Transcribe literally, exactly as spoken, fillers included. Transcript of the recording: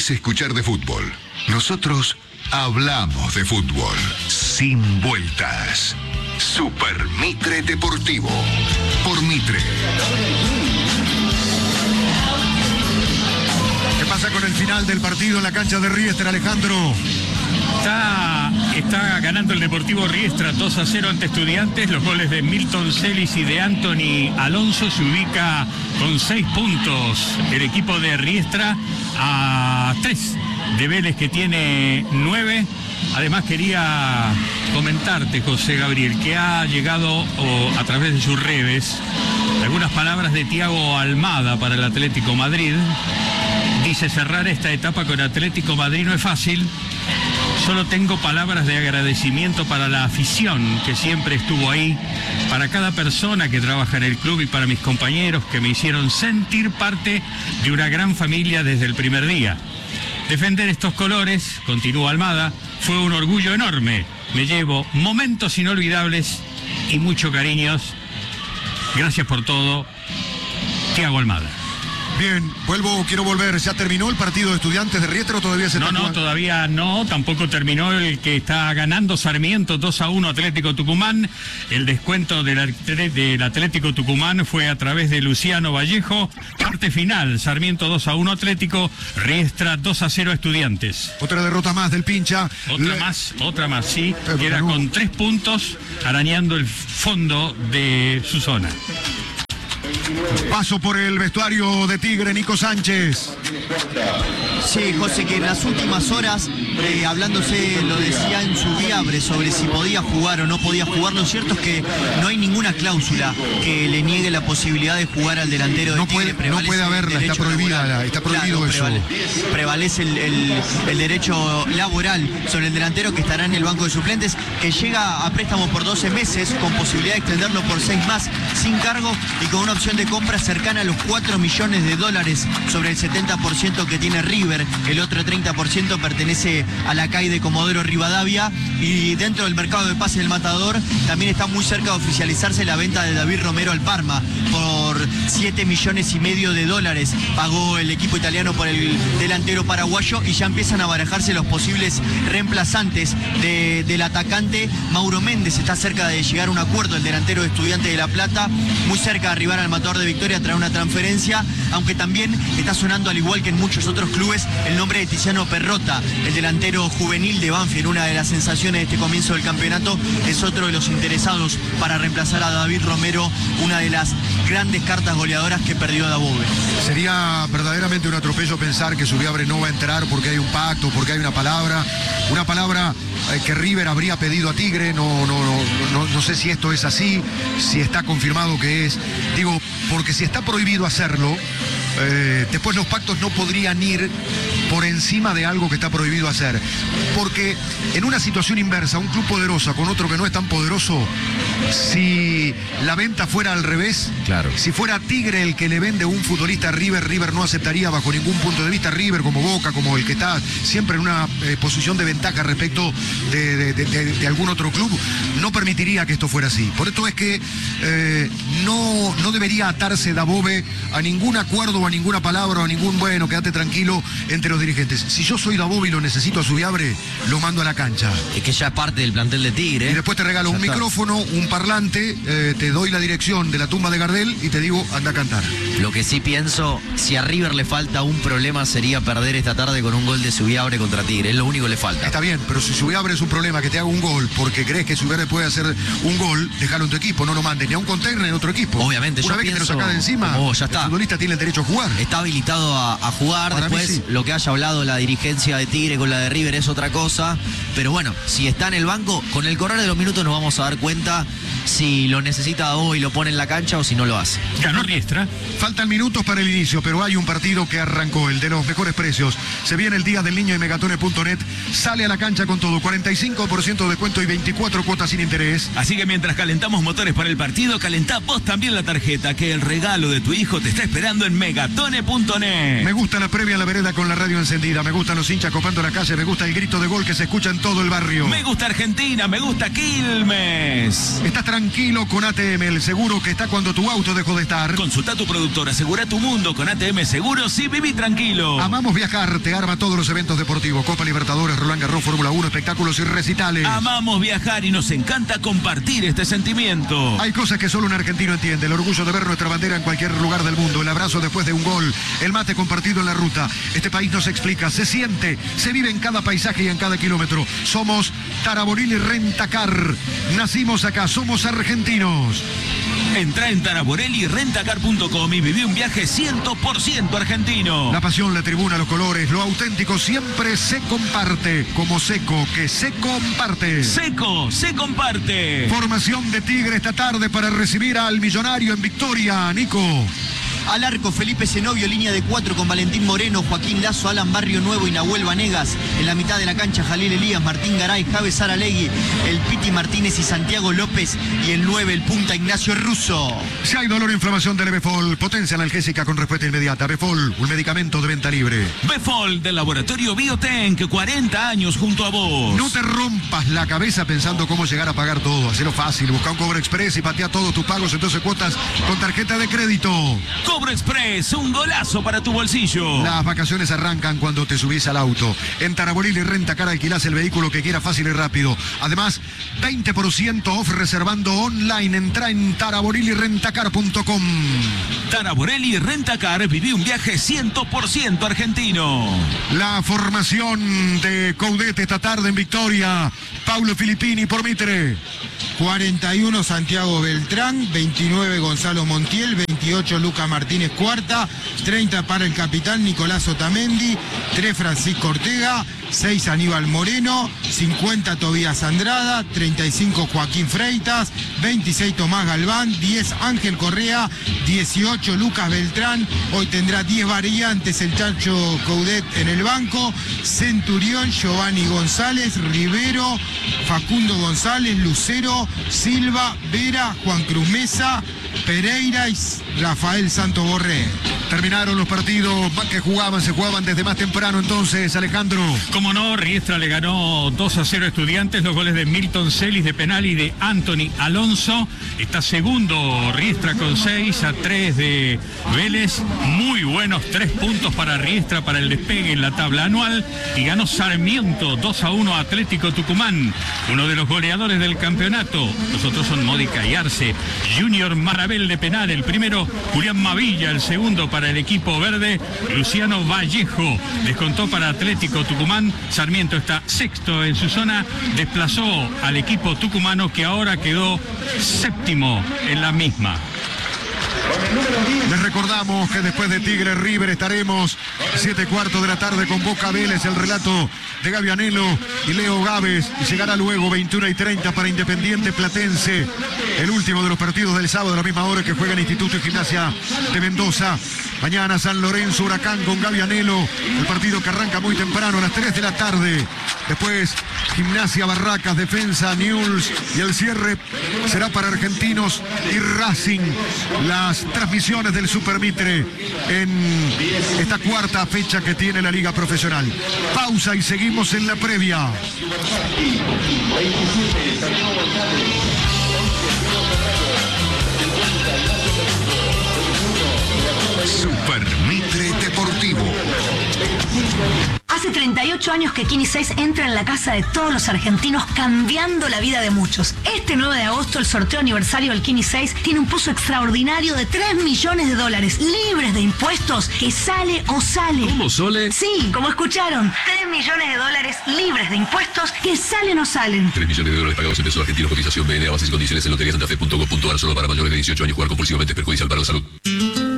querés escuchar de fútbol. Nosotros hablamos de fútbol. Sin vueltas. Super Mitre Deportivo. Por Mitre. ¿Qué pasa con el final del partido en la cancha de Riestra, Alejandro? Está, está ganando el Deportivo Riestra dos a cero ante Estudiantes. Los goles de Milton Celis y de Anthony Alonso. Se ubica con seis puntos el equipo de Riestra a tres de Vélez, que tiene nueve. Además quería comentarte, José Gabriel, que ha llegado o, a través de sus redes algunas palabras de Thiago Almada para el Atlético Madrid. Dice: cerrar esta etapa con Atlético Madrid no es fácil. Solo tengo palabras de agradecimiento para la afición que siempre estuvo ahí, para cada persona que trabaja en el club y para mis compañeros que me hicieron sentir parte de una gran familia desde el primer día. Defender estos colores, continúa Almada, fue un orgullo enorme. Me llevo momentos inolvidables y mucho cariños. Gracias por todo, Thiago Almada. Bien, vuelvo, quiero volver. ¿Ya terminó el partido de Estudiantes de Riestra o todavía se No, está no, jugando? todavía no. Tampoco terminó el que está ganando Sarmiento dos a uno Atlético Tucumán. El descuento del, del Atlético Tucumán fue a través de Luciano Vallejo. Parte final, Sarmiento dos a uno Atlético, Riestra dos a cero Estudiantes. Otra derrota más del pincha. Otra Le... más, otra más, sí. Pero Queda no. con tres puntos, arañando el fondo de su zona. Paso por el vestuario de Tigre, Nico Sánchez. Sí, José, que en las últimas horas, eh, hablándose, lo decía en su Viabre, sobre si podía jugar o no podía jugar. Lo cierto es que no hay ninguna cláusula que le niegue la posibilidad de jugar al delantero de No Tigre. puede, no puede haberla, está prohibida, la, está prohibido Claro, eso. Prevale, prevalece el, el, el derecho laboral sobre el delantero, que estará en el banco de suplentes, que llega a préstamo por doce meses, con posibilidad de extenderlo por seis más, sin cargo y con una opción de compra cercana a los cuatro millones de dólares sobre el setenta por ciento que tiene River. El otro treinta por ciento pertenece a la C A I de Comodoro Rivadavia. Y dentro del mercado de pases del Matador también está muy cerca de oficializarse la venta de David Romero al Parma por siete millones y medio de dólares. Pagó el equipo italiano por el delantero paraguayo, y ya empiezan a barajarse los posibles reemplazantes de, del atacante. Mauro Méndez está cerca de llegar a un acuerdo, el delantero de Estudiantes de La Plata, muy cerca de arribar al Matador de Victoria tras una transferencia, aunque también está sonando, al igual que en muchos otros clubes, el nombre de Tiziano Perrotta, el delantero juvenil de Banfield, una de las sensaciones de este comienzo del campeonato. Es otro de los interesados para reemplazar a David Romero, una de las grandes cartas goleadoras que perdió Dabove. Sería verdaderamente un atropello pensar que Subiabre no va a entrar porque hay un pacto, porque hay una palabra, una palabra eh, que River habría pedido a Tigre. No, no, no, no, no sé si esto es así, si está confirmado que es. Digo, porque si está prohibido hacerlo, eh, después los pactos no podrían ir por encima de algo que está prohibido hacer. Porque en una situación inversa, un club poderoso con otro que no es tan poderoso, si la venta fuera al revés, claro. Si fuera Tigre el que le vende un futbolista a River, River no aceptaría bajo ningún punto de vista. River, como Boca, como el que está siempre en una eh, posición de ventaja respecto de, de, de, de, de algún otro club, no permitiría que esto fuera así. Por esto es que eh, no, no debería atarse Dabove a ningún acuerdo, a ninguna palabra, o a ningún bueno, quédate tranquilo entre los dirigentes. Si yo soy Dabove y lo necesito a Subiabre, lo mando a la cancha. Es que ya es parte del plantel de Tigre. Y después te regalo ya un está. micrófono, un parlante, eh, te doy la dirección de la tumba de Gardel y te digo, anda a cantar. Lo que sí pienso, si a River le falta un problema, sería perder esta tarde con un gol de Subiabre contra Tigre. Es lo único que le falta. Está bien, pero si Subiabre es un problema que te haga un gol porque crees que Subiabre puede hacer un gol, déjalo en tu equipo, no lo mandes ni a un container ni a otro equipo. Obviamente, Una yo vez que te lo pienso, sacas de encima, como vos, ya está. el futbolista tiene el derecho a jugar. Está habilitado a, a jugar. Para mí Después sí. Lo que haya hablado la dirigencia de Tigre con la de River es otra cosa. Pero bueno, si está en el banco, con el correr de los minutos nos vamos a dar cuenta si lo necesita hoy y lo pone en la cancha o si no lo hace. Ganó Riestra. Faltan minutos para el inicio, pero hay un partido que arrancó, el de los mejores precios. Se viene el Día del Niño y Megatone punto net. Sale a la cancha con todo, cuarenta y cinco por ciento de descuento y veinticuatro cuotas sin interés. Así que mientras calentamos motores para el partido, calentá vos también la tarjeta, que el regalo de tu hijo te está esperando en megatone punto net. Me gusta la previa en la vereda con la radio encendida. Me gustan los hinchas copando la calle. Me gusta el grito de gol que se escucha en todo el barrio. Me gusta Argentina, me gusta Quilmes. Estás tranquilo con A T M, el seguro que está cuando tu auto dejó de estar. Consulta a tu productor, asegura tu mundo con A T M Seguros y viví tranquilo. Amamos viajar, te arma todos los eventos deportivos. Copa Libertadores, Roland Garros, Fórmula uno, espectáculos y recitales. Amamos viajar y nos encanta compartir este sentimiento. Hay cosas que solo un argentino entiende. El orgullo de ver nuestra bandera en cualquier lugar del mundo. El abrazo después de un gol. El mate compartido en la ruta. Este país no se explica, se siente, se vive en cada paisaje y en cada kilómetro. Somos Taraboril y Rentacar. Nacimos acá, somos argentinos. Entra en taraborelli rentacar punto com y viví un viaje cien por ciento argentino. La pasión, la tribuna, los colores, lo auténtico siempre se comparte. Como Seco, que se comparte. Seco, se comparte. Formación de Tigre esta tarde para recibir al Millonario en Victoria. Nico. Al arco, Felipe Zenobio, línea de cuatro con Valentín Moreno, Joaquín Lazo, Alan Barrio Nuevo y Nahuel Vanegas. En la mitad de la cancha, Jalil Elías, Martín Garay, Javes Saralegui, el Piti Martínez y Santiago López. Y el nueve, el punta Ignacio Russo. Si hay dolor o inflamación del Befol, potencia analgésica con respuesta inmediata. Befol, un medicamento de venta libre. Befol del laboratorio Biotenk, cuarenta años junto a vos. No te rompas la cabeza pensando cómo llegar a pagar todo. Hacelo fácil, busca un Cobro Express y patea todos tus pagos en doce cuotas con tarjeta de crédito. Cobro Express, un golazo para tu bolsillo. Las vacaciones arrancan cuando te subís al auto. En Taraboril y Rentacar alquilás el vehículo que quieras fácil y rápido. Además, veinte por ciento off reservando online. Entra en taraboril y rentacar punto com. Taraborelli Rentacar, viví un viaje cien por ciento argentino. La formación de Coudet esta tarde en Victoria. Paulo Filippini por Mitre. cuarenta y uno Santiago Beltrán, veintinueve Gonzalo Montiel, veintiocho Lucas Martínez Cuarta, treinta para el capitán Nicolás Otamendi, tres Francisco Ortega, seis Aníbal Moreno, cincuenta Tobías Andrada, treinta y cinco Joaquín Freitas, veintiséis Tomás Galván, diez Ángel Correa, dieciocho Lucas Beltrán. Hoy tendrá diez variantes el Chacho Coudet en el banco. Centurión, Giovanni González, Rivero, Facundo González, Lucero, Silva, Vera, Juan Cruz Mesa, Pereira y Rafael Santo Borré. Terminaron los partidos que jugaban, se jugaban desde más temprano entonces, Alejandro. Como no, Riestra le ganó dos a cero a Estudiantes, los goles de Milton Celis de penal y de Anthony Alonso. Está segundo Riestra con seis a tres de Vélez. Muy buenos tres puntos para Riestra para el despegue en la tabla anual. Y ganó Sarmiento dos a uno a Atlético Tucumán, uno de los goleadores del campeonato. Los otros son Módica y Arce. Junior Marabel de penal, el primero Julián Mavilla, el segundo para el equipo verde. Luciano Vallejo descontó para Atlético Tucumán. Sarmiento está sexto en su zona, desplazó al equipo tucumano que ahora quedó séptimo en la misma. Les recordamos que después de Tigre River estaremos siete cuartos de la tarde con Boca Vélez, el relato de Gaby Anelo y Leo Gávez, y llegará luego veintiuno y treinta para Independiente Platense, el último de los partidos del sábado a la misma hora que juegan Instituto y Gimnasia de Mendoza. Mañana San Lorenzo Huracán con Gaby Anelo, el partido que arranca muy temprano a las tres de la tarde. Después Gimnasia Barracas, Defensa, Newell's, y el cierre será para Argentinos y Racing. Las transmisiones del Super Mitre en esta cuarta fecha que tiene la Liga Profesional. Pausa y seguimos en la previa. Super Mitre Deportivo. Hace treinta y ocho años que Kini seis entra en la casa de todos los argentinos, cambiando la vida de muchos. Este nueve de agosto, el sorteo aniversario del Kini seis tiene un pozo extraordinario de tres millones de dólares, libres de impuestos, que sale o sale. ¿Cómo, Sole? Sí, como escucharon. tres millones de dólares libres de impuestos, que salen o salen. tres millones de dólares pagados en pesos argentinos. Cotización B N A, bases y condiciones en lotería santa fe punto com punto a r. Solo para mayores de dieciocho años. Jugar compulsivamente es perjudicial para la salud.